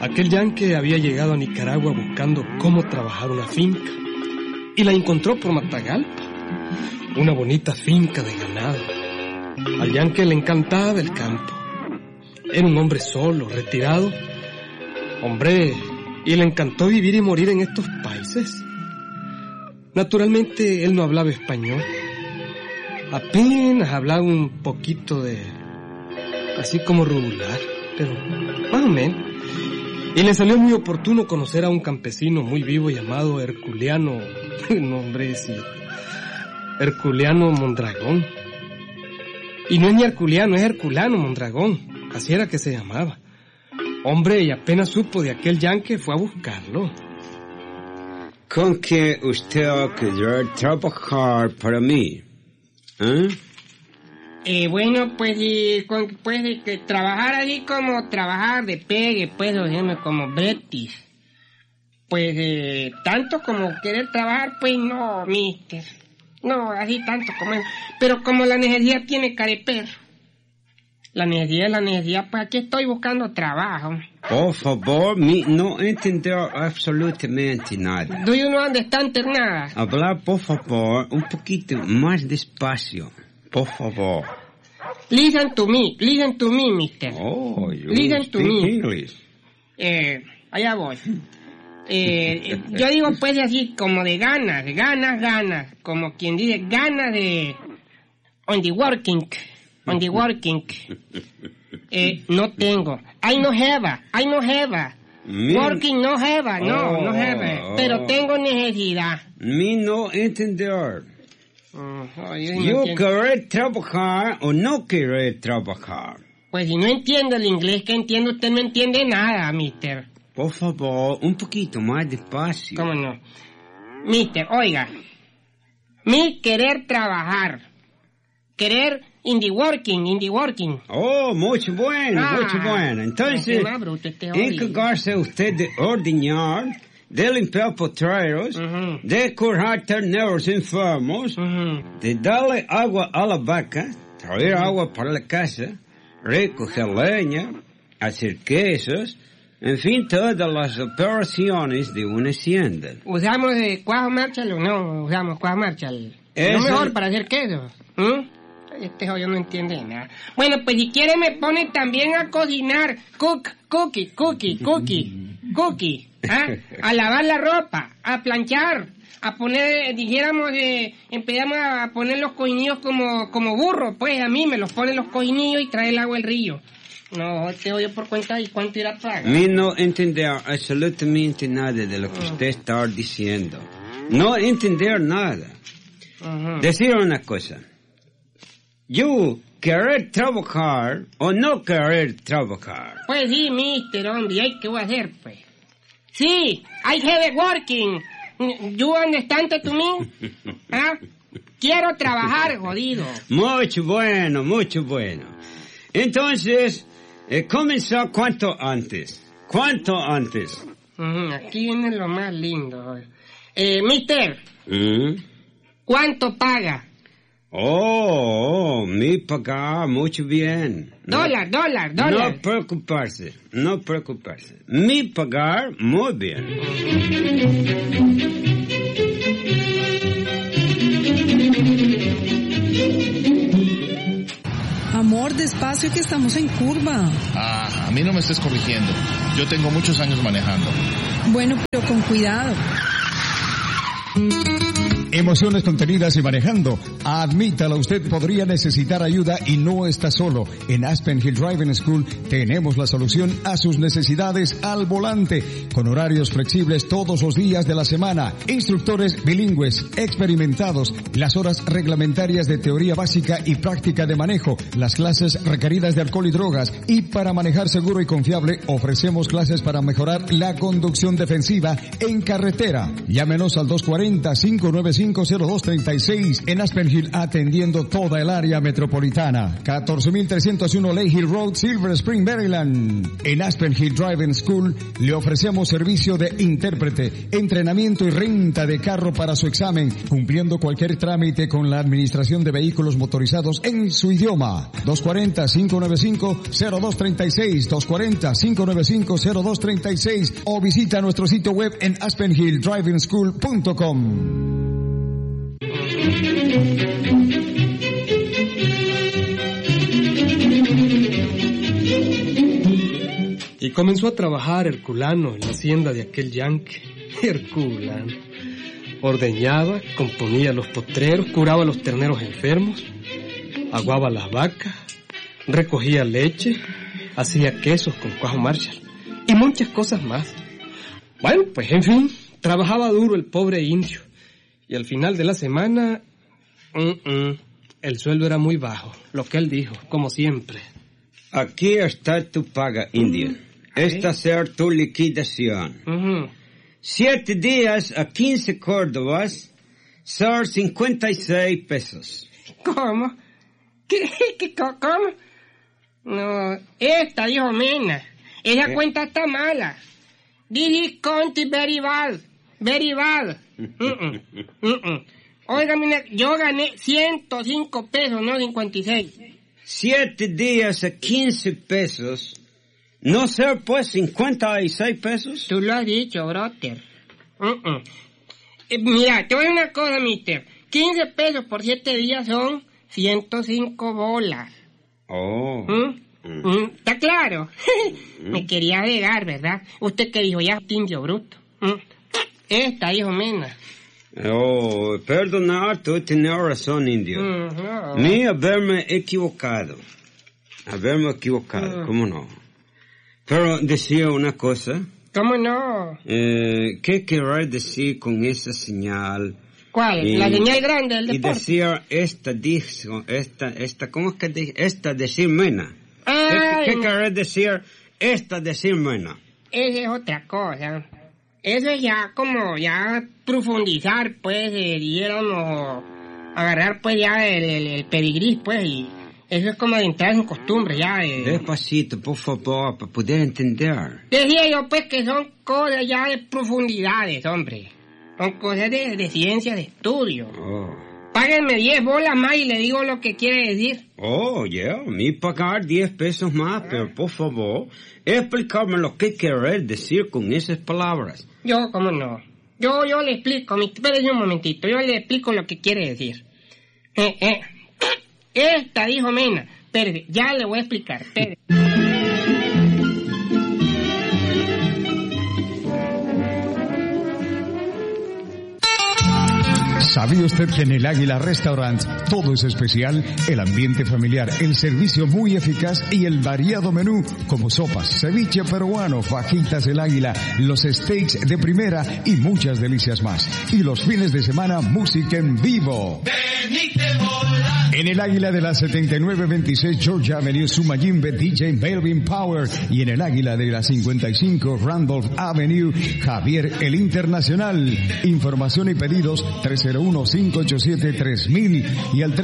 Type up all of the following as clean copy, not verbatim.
Aquel yanque había llegado a Nicaragua buscando cómo trabajar una finca y la encontró por Matagalpa, una bonita finca de ganado. Al yanque le encantaba el campo. Era un hombre solo, retirado. Hombre, y le encantó vivir y morir en estos países. Naturalmente, él no hablaba español. Apenas hablaba un poquito así como regular, pero más o menos. Y le salió muy oportuno conocer a un campesino muy vivo llamado Herculiano, nombre sí, Herculiano Mondragón. Y no es ni Herculiano, es Herculano Mondragón, así era que se llamaba. Hombre, y apenas supo de aquel yanque, fue a buscarlo. ¿Con qué usted va a querer trabajar para mí? Bueno, pues, que trabajar así como trabajar de pegue, pues, o sea, como bretis. Pues, tanto como querer trabajar, pues, no, mister. No, así tanto como es. Pero como la necesidad tiene careper. La necesidad, pues, aquí estoy buscando trabajo. Por favor, no entender absolutamente nada. Do you know understand nada? Hablar, por favor, un poquito más despacio. Por favor. Listen to me, mister. Oh, you listen to me. English. Allá voy. Yo digo pues así como de ganas, como quien dice ganas de on the working. No tengo. I no have. Working no have, no have. Pero tengo necesidad. Me no entender. ¿Yo querer trabajar o no querer trabajar? Pues si no entiendo el inglés que entiendo, usted no entiende nada, mister. Por favor, un poquito más despacio. ¿Cómo no? Mister, oiga. Mi querer trabajar. Querer in the working. Oh, mucho bueno. Entonces, encargarse usted de ordeñar, de limpiar potreros, de curar terneros enfermos, de darle agua a la vaca, traer agua para la casa, recoger leña, hacer quesos, en fin, todas las operaciones de una hacienda. ¿Usamos cuajo Marshall o no usamos cuajo Marshall? ¿No mejor para hacer quesos? Este joyo no entiende nada. Bueno, pues si quiere me pone también a cocinar. Cookie. A lavar la ropa, a planchar, a poner, dijéramos, empezamos a poner los cojinillos como burro, pues a mí me los ponen los cojinillos y trae el agua al río. No, este hoyo por cuenta y cuánto irá a pagar. Me no entender absolutamente nada de lo que usted está diciendo. No entender nada. Decir una cosa. Yo querer trabajar o no querer trabajar. Pues sí, mister, hombre, ¿qué voy a hacer, pues? Sí, I have working. You understand to me? Quiero trabajar, jodido. Mucho bueno. Entonces, comenzó ¿cuánto antes? Aquí viene lo más lindo. Mister, ¿cuánto paga? Oh, me pagar mucho bien. Dólar. No preocuparse. Me pagar muy bien. Amor, despacio que estamos en curva. A mí no me estés corrigiendo. Yo tengo muchos años manejando. Bueno, pero con cuidado. Emociones contenidas y manejando. Admítalo, usted podría necesitar ayuda y no está solo. En Aspen Hill Driving School tenemos la solución a sus necesidades al volante, con horarios flexibles todos los días de la semana, instructores bilingües, experimentados, las horas reglamentarias de teoría básica y práctica de manejo, las clases requeridas de alcohol y drogas, y para manejar seguro y confiable ofrecemos clases para mejorar la conducción defensiva en carretera. Llámenos al 240-595-0236 en Aspen Hill Hill atendiendo toda el área metropolitana. 14.301 Lake Hill Road, Silver Spring, Maryland. En Aspen Hill Driving School le ofrecemos servicio de intérprete, entrenamiento y renta de carro para su examen, cumpliendo cualquier trámite con la Administración de Vehículos Motorizados en su idioma. 240-595-0236, 240-595-0236 o visita nuestro sitio web en aspenhilldrivingschool.com. Y comenzó a trabajar Herculano en la hacienda de aquel yanque. Herculano. Ordeñaba, componía los potreros, curaba los terneros enfermos, aguaba las vacas, recogía leche, hacía quesos con cuajo Marshall y muchas cosas más. Bueno, pues en fin, trabajaba duro el pobre indio. Y al final de la semana, el sueldo era muy bajo, lo que él dijo, como siempre. Aquí está tu paga, indio. Esta será tu liquidación. 7 días a 15 córdobas son 56 pesos. ¿Cómo? ¿Cómo? No, esta dijo Mena. Esa cuenta está mala. This is country very bad. Very bad. Oiga, mira, yo gané 105 pesos, no 56. 7 días a 15 pesos. ¿No ser pues 56 pesos? Tú lo has dicho, brother. Mira, te voy a decir una cosa, mister. 15 pesos por 7 días son 105 bolas. Oh. ¿Está claro? Me quería agregar, ¿verdad? Usted que dijo ya, indio bruto. Esta, hijo Mena. Oh, perdona, tú tienes razón, indio. Ni haberme equivocado. ¿Cómo no? Pero decía una cosa. ¿Cómo no? ¿Qué querrás decir con esa señal? ¿Cuál? La señal grande del deporte. Y decía ¿cómo es que dice? Esta decir Mena. ¿Qué querrás decir esta decir Mena? Esa es otra cosa. Eso es ya como ya profundizar, pues, diéramos, agarrar, pues, ya el pedigrí, pues, y eso es como de entrar en costumbre, ya. Despacito, por favor, para poder entender. Decía yo, pues, que son cosas ya de profundidades, hombre. Son cosas de ciencia, de estudio. Oh. Páguenme 10 bolas más y le digo lo que quiere decir. Oh, me pagar 10 pesos más, pero por favor, explícame lo que querés decir con esas palabras. Yo, ¿cómo no? Yo le explico, espérese un momentito, yo le explico lo que quiere decir. Esta dijo Mena, espérese, ya le voy a explicar, espérese. ¿Sabía usted que en el Águila Restaurant todo es especial? El ambiente familiar, el servicio muy eficaz y el variado menú como sopas, ceviche peruano, fajitas del Águila, los steaks de primera y muchas delicias más. Y los fines de semana, música en vivo. En el Águila de la 7926 George Avenue, Sumayimbe, DJ Melvin Power. Y en el Águila de la 55 Randolph Avenue, Javier el Internacional. Información y pedidos 301-587-3000 y al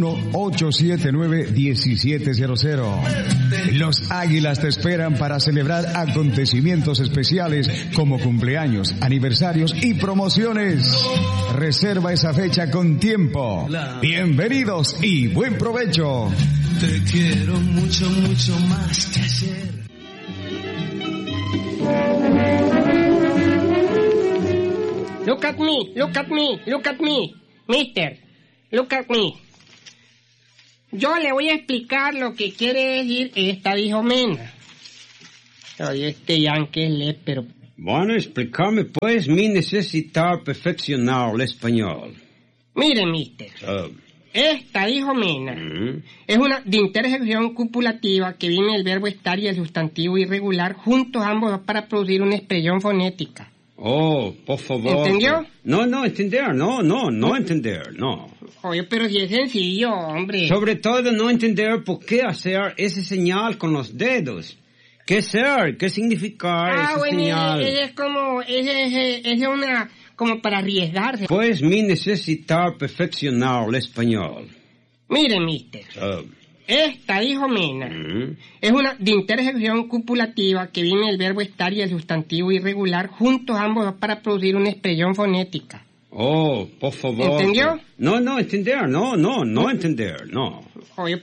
301-879-1700. Los Águilas te esperan para celebrar acontecimientos especiales como cumpleaños, aniversarios y promociones. Reserva esa fecha con tiempo. Bienvenidos y buen provecho. Te quiero mucho, mucho más que ayer. Look at me, mister. Look at me. Yo le voy a explicar lo que quiere decir esta dijo Mena. Soy este yanque pero... Bueno, explícame pues, mi necesitar perfeccionar el español. Mire, mister. Esta dijo Mena. Es una de interjección copulativa que viene del verbo estar y el sustantivo irregular juntos ambos para producir una expresión fonética. Oh, por favor. ¿Entendió? No entender, no entender, no. Oye, pero si es sencillo, hombre. Sobre todo no entender por qué hacer ese señal con los dedos. ¿Qué ser? ¿Qué significa esa señal? Es como, es una, como para arriesgarse. Pues mi necesitar perfeccionar el español. Mire, mister. Esta, hijo mena, es una de interjección copulativa que viene del verbo estar y el sustantivo irregular juntos ambos dos para producir una expresión fonética. Oh, por favor. ¿Entendió? No entender, no entender, no. Oye,